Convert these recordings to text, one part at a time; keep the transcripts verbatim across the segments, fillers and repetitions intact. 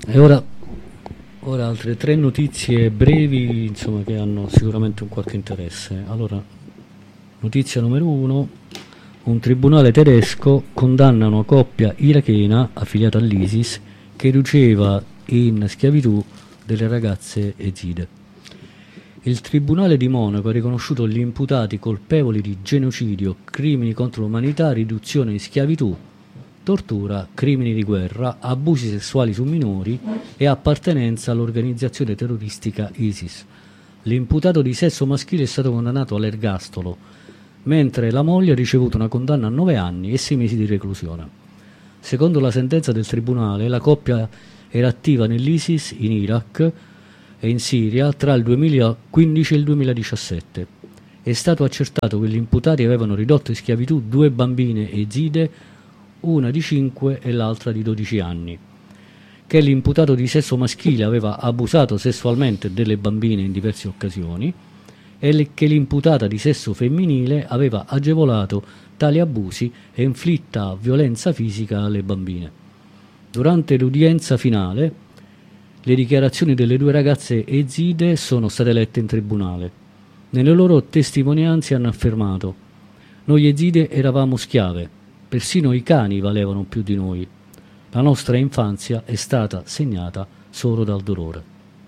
E ora, ora altre tre notizie brevi, insomma, che hanno sicuramente un qualche interesse. Allora, notizia numero uno: un tribunale tedesco condanna una coppia irachena affiliata all'ISIS che riduceva in schiavitù delle ragazze eside. Il Tribunale di Monaco ha riconosciuto gli imputati colpevoli di genocidio, crimini contro l'umanità, riduzione in schiavitù, tortura, crimini di guerra, abusi sessuali su minori e appartenenza all'organizzazione terroristica ISIS. L'imputato di sesso maschile è stato condannato all'ergastolo, mentre la moglie ha ricevuto una condanna a nove anni e sei mesi di reclusione. Secondo la sentenza del tribunale, la coppia era attiva nell'ISIS in Iraq e in Siria tra il duemilaquindici e il duemiladiciassette. È stato accertato che gli imputati avevano ridotto in schiavitù due bambine eside, una di cinque e l'altra di dodici anni, che l'imputato di sesso maschile aveva abusato sessualmente delle bambine in diverse occasioni e che l'imputata di sesso femminile aveva agevolato tali abusi e inflitta violenza fisica alle bambine. Durante l'udienza finale, le dichiarazioni delle due ragazze eside sono state lette in tribunale. Nelle loro testimonianze hanno affermato: «Noi eside eravamo schiave, persino i cani valevano più di noi. La nostra infanzia è stata segnata solo dal dolore».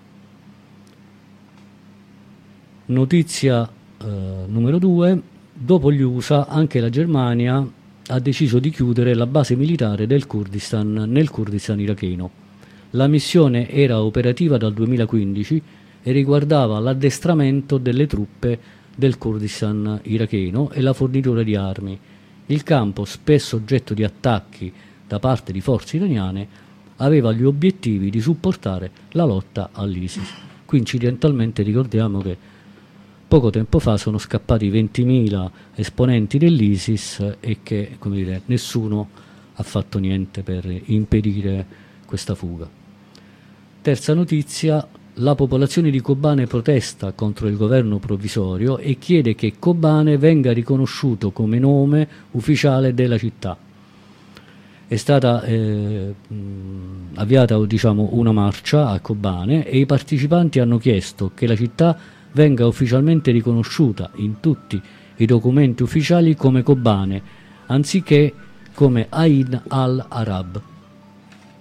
Notizia eh, numero due: dopo gli U S A, anche la Germania ha deciso di chiudere la base militare del Kurdistan nel Kurdistan iracheno. La missione era operativa dal duemilaquindici e riguardava l'addestramento delle truppe del Kurdistan iracheno e la fornitura di armi. Il campo, spesso oggetto di attacchi da parte di forze iraniane, aveva gli obiettivi di supportare la lotta all'ISIS. Qui incidentalmente ricordiamo che poco tempo fa sono scappati ventimila esponenti dell'ISIS e che, come dire, nessuno ha fatto niente per impedire questa fuga. Terza notizia: la popolazione di Kobane protesta contro il governo provvisorio e chiede che Kobane venga riconosciuto come nome ufficiale della città. È stata eh, avviata, diciamo, una marcia a Kobane e i partecipanti hanno chiesto che la città venga ufficialmente riconosciuta in tutti i documenti ufficiali come Kobane, anziché come Ain al-Arab.